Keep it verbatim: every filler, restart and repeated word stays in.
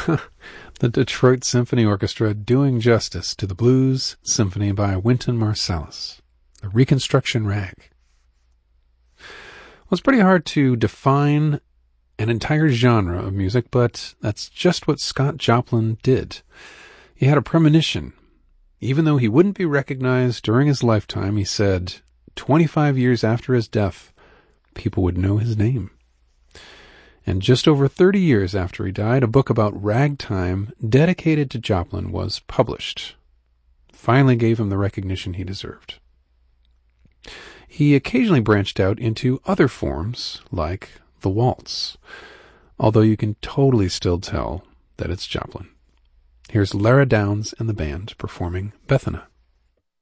The Detroit Symphony Orchestra doing justice to the blues symphony by Wynton Marsalis, the Reconstruction Rag. Well, it's pretty hard to define an entire genre of music, but that's just what Scott Joplin did. He had a premonition. Even though he wouldn't be recognized during his lifetime, he said, twenty-five years after his death, people would know his name. And just over thirty years after he died, a book about ragtime dedicated to Joplin was published. Finally gave him the recognition he deserved. He occasionally branched out into other forms, like the waltz, although you can totally still tell that it's Joplin. Here's Lara Downs and the band performing Bethana.